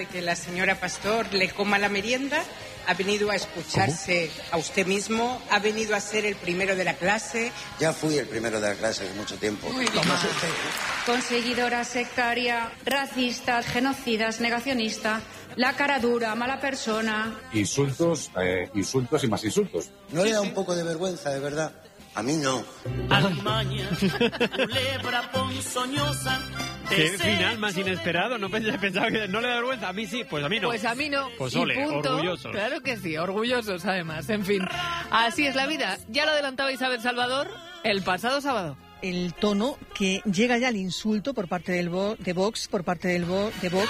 Que la señora Pastor le coma la merienda, ha venido a escucharse a usted mismo, ha venido a ser el primero de la clase. Ya fui el primero de la clase hace mucho tiempo. Conseguidora, sectaria, racista, genocidas, negacionista, la cara dura, mala persona. Insultos y más insultos. ¿No le da un poco de vergüenza, de verdad? A mí no. Qué final más inesperado, no pensaba que no le da vergüenza, a mí sí, pues a mí no. Pues a mí no. Pues y ole, punto. orgullosos. Claro que sí, orgullosos además, en fin. Así es la vida. Ya lo adelantaba Isabel Salvador el pasado sábado. El tono que llega ya al insulto por parte de Vox, de Vox,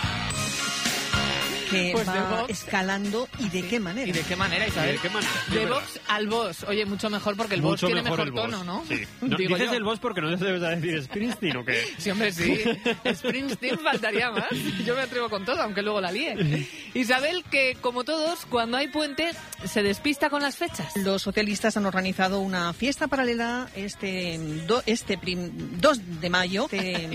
que Pues de va Vox. escalando y de qué manera. ¿Y de qué manera, Isabel? ¿De qué manera? De Es Vox al Vox. Oye, mucho mejor porque el Vox Mucho tiene mejor mejor el Vox, tono, ¿no? Sí. No, Digo dices yo. el Vox porque no te debes a decir Springsteen o qué. Sí, hombre, sí. Springsteen faltaría más. Yo me atrevo con todo, aunque luego la líe. Isabel, que como todos, cuando hay puente, se despista con las fechas. Los hotelistas han organizado una fiesta paralela 2 de mayo.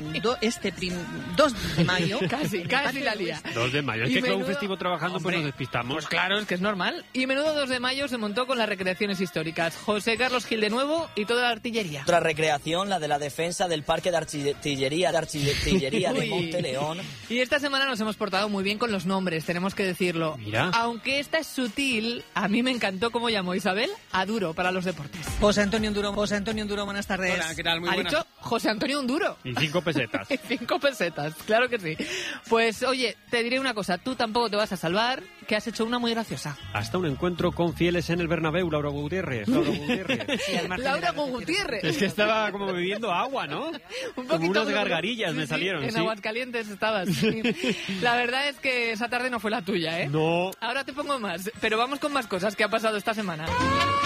2 de mayo. Casi la lía. 2 de mayo. Es Y que con un menudo- festivo trabajando pues Hombre, nos despistamos. Pues claro, es que es normal. Y menudo 2 de mayo se montó con las recreaciones históricas. José Carlos Gil de nuevo y toda la artillería. Otra recreación, la de la defensa del parque de artillería de Uy. Monteleón. Y esta semana nos hemos portado muy bien con los nombres, tenemos que decirlo. Mira. Aunque esta es sutil, a mí me encantó cómo llamó Isabel a Duro para los deportes. José Antonio Unduro, buenas tardes. Hola, ¿qué tal? Muy Ha buenas. dicho José Antonio Unduro. Y 5 pesetas. 5 pesetas, claro que sí. Pues oye, te diré una cosa, tú tampoco te vas a salvar, que has hecho una muy graciosa. Hasta un encuentro con fieles en el Bernabéu, Laura Gutiérrez. Laura Gutiérrez. Es que estaba como bebiendo agua, ¿no? Como unas gargarillas me salieron, En sí. Aguascalientes estabas. Sí. La verdad es que esa tarde no fue la tuya, ¿eh? No. Ahora te pongo más, pero vamos con más cosas que ha pasado esta semana.